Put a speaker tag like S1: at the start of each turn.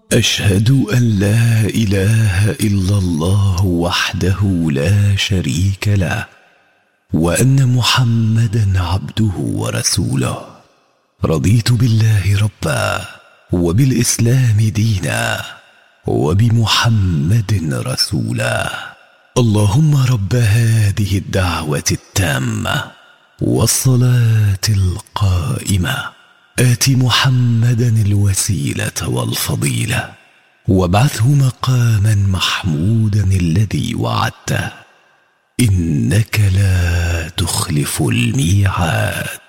S1: أشهد أن لا إله إلا الله وحده لا شريك له، وأن محمدا عبده ورسوله. رضيت بالله ربا، وبالإسلام دينا، وبمحمد رسولا. اللهم رب هذه الدعوة التامة والصلاة القائمة، آت محمدا الوسيلة والفضيلة، وابعثه مقاما محمودا الذي وعدته، إنك لا تخلف الميعاد.